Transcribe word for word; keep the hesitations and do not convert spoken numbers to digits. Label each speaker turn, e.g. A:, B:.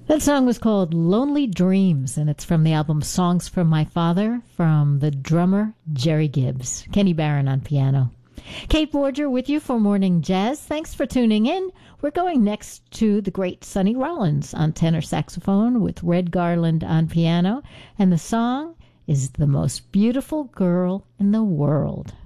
A: That song was called Lonely Dreams, and it's from the album Songs from My Father from the drummer Jerry Gibbs. Kenny Barron on piano. Kate Borger with you for Morning Jazz. Thanks for tuning in. We're going next to the great Sonny Rollins on tenor saxophone with Red Garland on piano, and the song is The Most Beautiful Girl in the World.